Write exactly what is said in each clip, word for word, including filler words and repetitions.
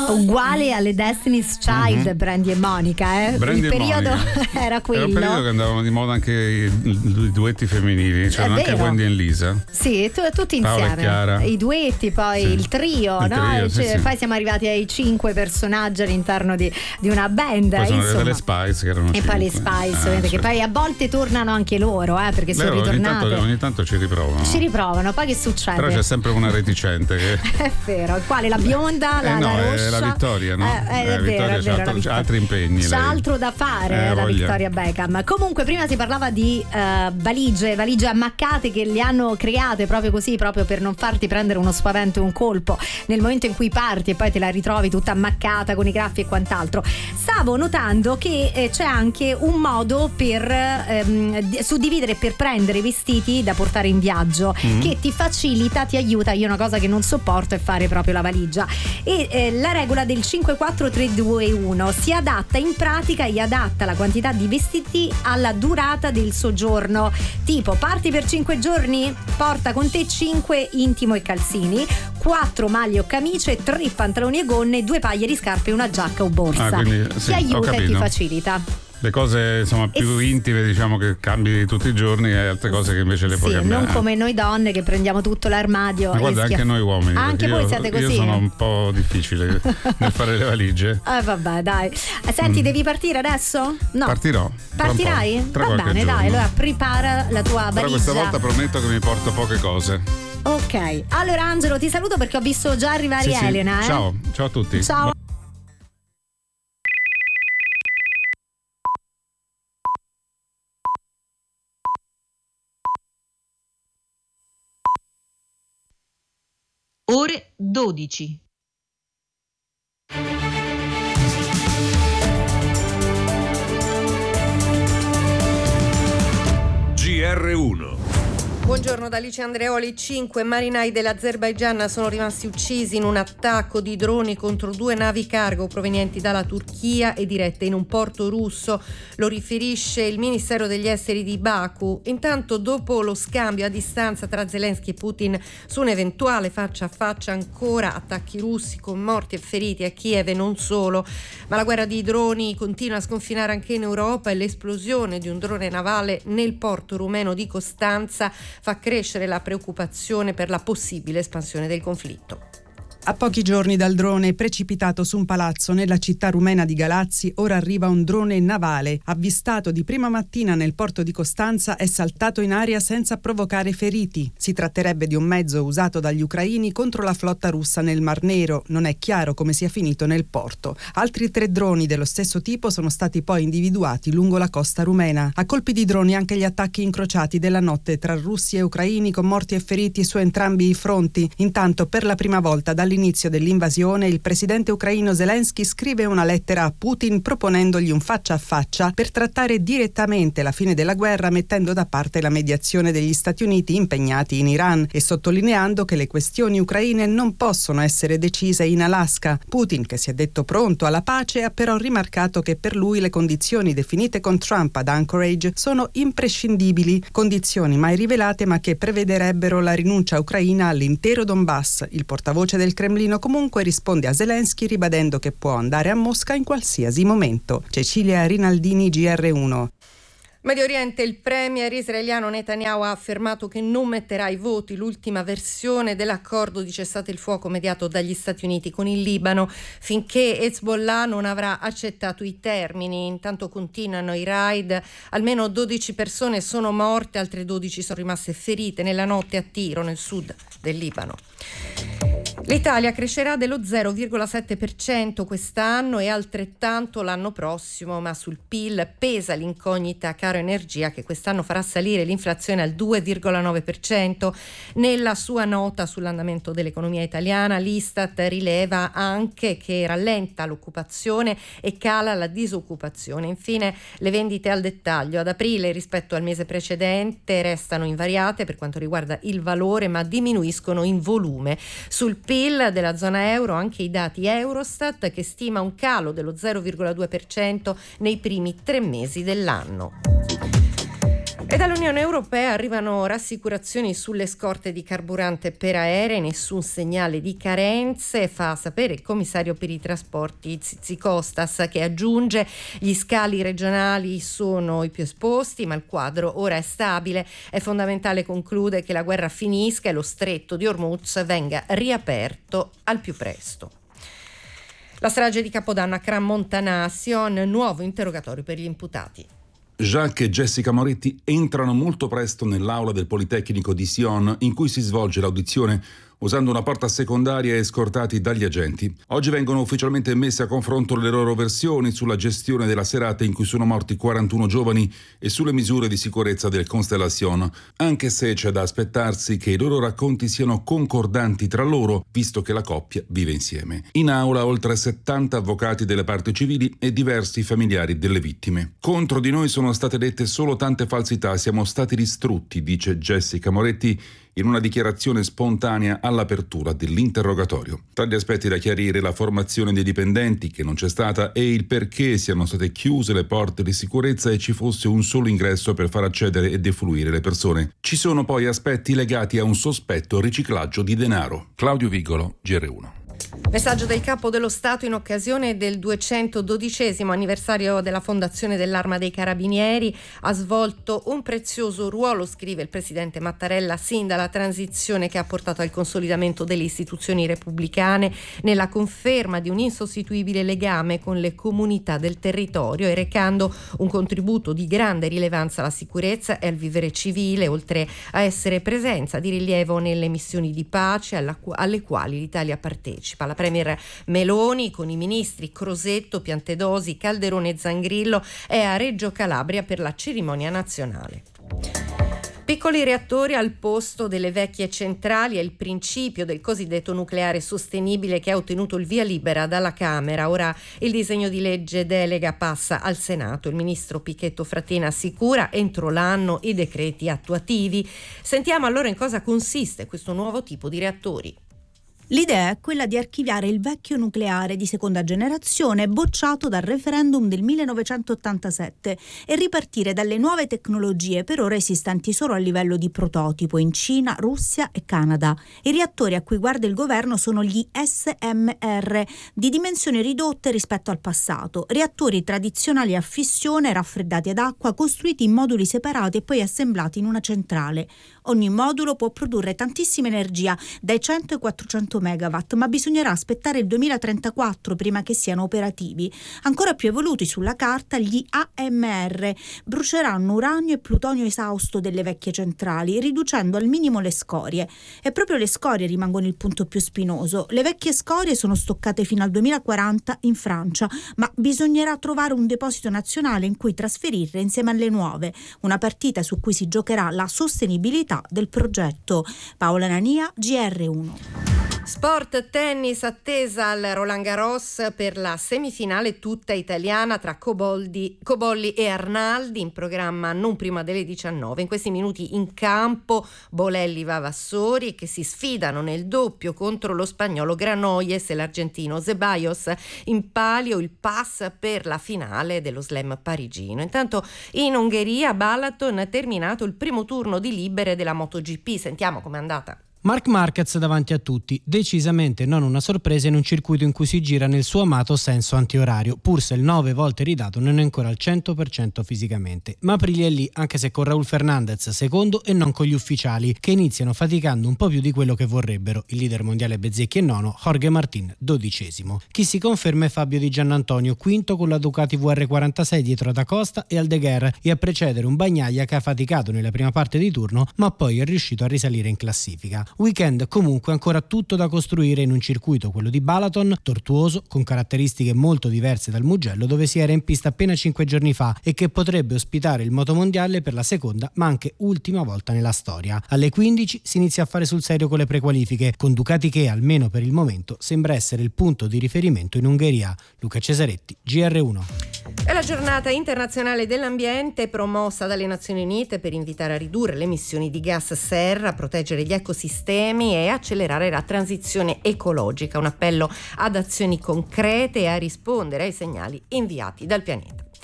uguale alle Destiny's Child, mm-hmm. Brandy e Monica, eh? Brandy il periodo era quello. Era un periodo che andavano di moda anche i, i duetti femminili, c'erano anche Wendy e Lisa. Sì, tu, tutti Paola insieme. I duetti, poi sì. il trio, il no? trio sì, cioè, sì. Poi siamo arrivati ai cinque personaggi all'interno di, di una band. Poi sono insomma. le Spice che erano e cinque. poi le Spice, ah, certo. Che certo. poi a volte tornano anche loro, eh, perché Loro sono ritornate. Ogni tanto, ogni tanto ci riprovano. Ci riprovano, poi che succede? Però c'è sempre una reticente che... È vero, quale? La bionda, la, eh no, la rossa? È la Vittoria, no? Eh, eh, è eh, vero, Vittoria è vero, c'ha, Vittoria. altri impegni. C'ha lei. altro da fare eh, la voglia. Victoria Beckham. Comunque prima si parlava di uh, valigie, valigie ammaccate che le hanno create proprio così, proprio per non farti prendere uno spavento e un colpo nel momento in cui parti e poi te la ritrovi tutta ammaccata con i graffi e quant'altro. Stavo notando che eh, c'è anche un modo per ehm, suddividere, per prendere vestiti da portare in viaggio, mm. che ti facilita, ti aiuta. Io una cosa che non sopporto è fare proprio la valigia, e eh, la regola del cinque quattro tre due uno si adatta in pratica e adatta la quantità di vestiti alla durata del soggiorno. Tipo, parti per cinque giorni, porta con te cinque intimo e calzini, quattro maglie o camicie, tre pantaloni e gonne, due paia di scarpe e una giacca o borsa. Ah, quindi, sì, ti aiuta e ti facilita. Le cose insomma più e intime, diciamo, che cambi tutti i giorni, e altre cose che invece le puoi sì, cambiare. Non come noi donne che prendiamo tutto l'armadio. Ma guarda, anche noi uomini. Anche voi io, siete così. Io sono un po' difficile nel fare le valigie. Eh vabbè, dai. Senti, mm. devi partire adesso? No. Partirò. Partirai? Tra Va bene, giorno. Dai, allora prepara la tua valigia. Però questa volta prometto che mi porto poche cose. Ok. Allora Angelo, ti saluto perché ho visto già arrivare sì, Elena. Sì. Eh? Ciao, ciao a tutti. Ciao. Ore dodici. G R uno. Buongiorno da Alice Andreoli. Cinque marinai dell'Azerbaigian sono rimasti uccisi in un attacco di droni contro due navi cargo provenienti dalla Turchia e dirette in un porto russo. Lo riferisce il Ministero degli Esteri di Baku. Intanto, dopo lo scambio a distanza tra Zelensky e Putin su un eventuale faccia a faccia, ancora attacchi russi con morti e feriti a Kiev e non solo. Ma la guerra di droni continua a sconfinare anche in Europa, e l'esplosione di un drone navale nel porto rumeno di Costanza fa crescere la preoccupazione per la possibile espansione del conflitto. A pochi giorni dal drone precipitato su un palazzo nella città rumena di Galazzi, ora arriva un drone navale. Avvistato di prima mattina nel porto di Costanza, è saltato in aria senza provocare feriti. Si tratterebbe di un mezzo usato dagli ucraini contro la flotta russa nel Mar Nero. Non è chiaro come sia finito nel porto. Altri tre droni dello stesso tipo sono stati poi individuati lungo la costa rumena. A colpi di droni anche gli attacchi incrociati della notte tra russi e ucraini, con morti e feriti su entrambi i fronti. Intanto, per la prima volta dall'inizio All'inizio dell'invasione, il presidente ucraino Zelensky scrive una lettera a Putin proponendogli un faccia a faccia per trattare direttamente la fine della guerra, mettendo da parte la mediazione degli Stati Uniti impegnati in Iran e sottolineando che le questioni ucraine non possono essere decise in Alaska. Putin, che si è detto pronto alla pace, ha però rimarcato che per lui le condizioni definite con Trump ad Anchorage sono imprescindibili, condizioni mai rivelate ma che prevederebbero la rinuncia ucraina all'intero Donbass. Il portavoce del Cremlino comunque risponde a Zelensky ribadendo che può andare a Mosca in qualsiasi momento. Cecilia Rinaldini, G R uno. Medio Oriente, il premier israeliano Netanyahu ha affermato che non metterà ai voti l'ultima versione dell'accordo di cessate il fuoco mediato dagli Stati Uniti con il Libano finché Hezbollah non avrà accettato i termini. Intanto continuano i raid, almeno dodici persone sono morte, altre dodici sono rimaste ferite nella notte a Tiro, nel sud del Libano. L'Italia crescerà dello zero virgola sette per cento quest'anno e altrettanto l'anno prossimo, ma sul P I L pesa l'incognita caro energia che quest'anno farà salire l'inflazione al due virgola nove per cento. Nella sua nota sull'andamento dell'economia italiana, l'Istat rileva anche che rallenta l'occupazione e cala la disoccupazione. Infine, le vendite al dettaglio ad aprile rispetto al mese precedente restano invariate per quanto riguarda il valore, ma diminuiscono in volume. Sul P I L della zona euro anche i dati Eurostat, che stima un calo dello zero virgola due per cento nei primi tre mesi dell'anno. E dall'Unione Europea arrivano rassicurazioni sulle scorte di carburante per aerei, nessun segnale di carenze, fa sapere il commissario per i trasporti Tzitzikostas, che aggiunge: gli scali regionali sono i più esposti, ma il quadro ora è stabile. È fondamentale, conclude, che la guerra finisca e lo stretto di Hormuz venga riaperto al più presto. La strage di Capodanno a Cran Montana, Sion, nuovo interrogatorio per gli imputati. Jacques e Jessica Moretti entrano molto presto nell'aula del Politecnico di Sion, in cui si svolge l'audizione, usando una porta secondaria e scortati dagli agenti. Oggi vengono ufficialmente messe a confronto le loro versioni sulla gestione della serata in cui sono morti quarantuno giovani e sulle misure di sicurezza del Constellation, anche se c'è da aspettarsi che i loro racconti siano concordanti tra loro, visto che la coppia vive insieme. In aula oltre settanta avvocati delle parti civili e diversi familiari delle vittime. Contro di noi sono state dette solo tante falsità, siamo stati distrutti, dice Jessica Moretti in una dichiarazione spontanea all'apertura dell'interrogatorio. Tra gli aspetti da chiarire la formazione dei dipendenti, che non c'è stata, e il perché siano state chiuse le porte di sicurezza e ci fosse un solo ingresso per far accedere e defluire le persone. Ci sono poi aspetti legati a un sospetto riciclaggio di denaro. Claudio Vigolo, G R uno. Messaggio del Capo dello Stato in occasione del duecentododicesimo anniversario della fondazione dell'Arma dei Carabinieri. Ha svolto un prezioso ruolo, scrive il presidente Mattarella, sin dalla transizione che ha portato al consolidamento delle istituzioni repubblicane, nella conferma di un insostituibile legame con le comunità del territorio e recando un contributo di grande rilevanza alla sicurezza e al vivere civile, oltre a essere presenza di rilievo nelle missioni di pace alla, alle quali l'Italia partecipa. La Premier Meloni, con i ministri Crosetto, Piantedosi, Calderone e Zangrillo, è a Reggio Calabria per la cerimonia nazionale. Piccoli reattori al posto delle vecchie centrali è il principio del cosiddetto nucleare sostenibile che ha ottenuto il via libera dalla Camera. Ora il disegno di legge delega passa al Senato. Il ministro Pichetto Fratin assicura entro l'anno i decreti attuativi. Sentiamo allora in cosa consiste questo nuovo tipo di reattori. L'idea è quella di archiviare il vecchio nucleare di seconda generazione bocciato dal referendum del millenovecentottantasette e ripartire dalle nuove tecnologie per ora esistenti solo a livello di prototipo in Cina, Russia e Canada. I reattori a cui guarda il governo sono gli S M R, di dimensioni ridotte rispetto al passato, reattori tradizionali a fissione raffreddati ad acqua, costruiti in moduli separati e poi assemblati in una centrale. Ogni modulo può produrre tantissima energia, dai cento ai quattrocento megawatt, ma bisognerà aspettare il duemilatrentaquattro prima che siano operativi. Ancora più evoluti sulla carta, gli A M R bruceranno uranio e plutonio esausto delle vecchie centrali, riducendo al minimo le scorie. E proprio le scorie rimangono il punto più spinoso. Le vecchie scorie sono stoccate fino al duemilaquaranta in Francia, ma bisognerà trovare un deposito nazionale in cui trasferirle insieme alle nuove. Una partita su cui si giocherà la sostenibilità del progetto. Paola Nania, G R uno. Sport, tennis, attesa al Roland Garros per la semifinale tutta italiana tra Coboldi, Cobolli e Arnaldi, in programma non prima delle diciannove. In questi minuti in campo Bolelli Vavassori, che si sfidano nel doppio contro lo spagnolo Granollers e l'argentino Zeballos. In palio il pass per la finale dello slam parigino. Intanto in Ungheria Balaton ha terminato il primo turno di libere della MotoGP. Sentiamo com'è andata. Marc Marquez davanti a tutti, decisamente non una sorpresa in un circuito in cui si gira nel suo amato senso antiorario, pur se il nove volte ridato non è ancora al cento per cento fisicamente. Ma Aprilia è lì, anche se con Raul Fernandez secondo e non con gli ufficiali, che iniziano faticando un po' più di quello che vorrebbero. Il leader mondiale Bezzecchi è nono, Jorge Martín dodicesimo. Chi si conferma è Fabio Di Giannantonio, quinto con la Ducati V R quarantasei dietro ad Acosta e Aldeguer, e a precedere un Bagnaia che ha faticato nella prima parte di turno, ma poi è riuscito a risalire in classifica. Weekend comunque ancora tutto da costruire in un circuito, quello di Balaton, tortuoso, con caratteristiche molto diverse dal Mugello, dove si era in pista appena cinque giorni fa e che potrebbe ospitare il motomondiale per la seconda ma anche ultima volta nella storia. Alle quindici si inizia a fare sul serio con le prequalifiche, con Ducati che, almeno per il momento, sembra essere il punto di riferimento in Ungheria. Luca Cesaretti, G R uno. È la giornata internazionale dell'ambiente promossa dalle Nazioni Unite per invitare a ridurre le emissioni di gas serra, proteggere gli ecosistemi e accelerare la transizione ecologica. Un appello ad azioni concrete e a rispondere ai segnali inviati dal pianeta.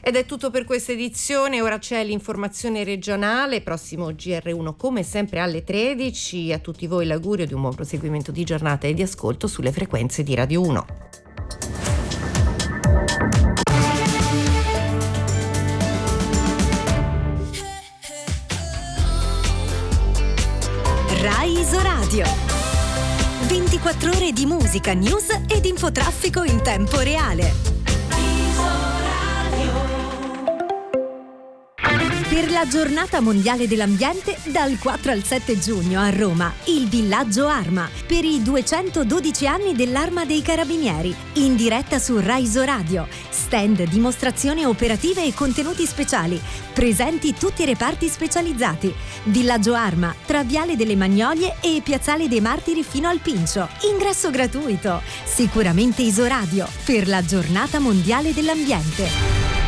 Ed è tutto per questa edizione, ora c'è l'informazione regionale, prossimo G R uno come sempre alle tredici. A tutti voi l'augurio di un buon proseguimento di giornata e di ascolto sulle frequenze di Radio uno. Rai Isoradio. ventiquattro ore di musica, news ed infotraffico in tempo reale. Per la giornata mondiale dell'ambiente, dal quattro al sette giugno a Roma, il Villaggio Arma, per i duecentododici anni dell'Arma dei Carabinieri, in diretta su Rai Isoradio, stand, dimostrazioni operative e contenuti speciali, presenti tutti i reparti specializzati. Villaggio Arma, tra Viale delle Magnolie e Piazzale dei Martiri fino al Pincio, ingresso gratuito. Sicuramente Isoradio, per la giornata mondiale dell'ambiente.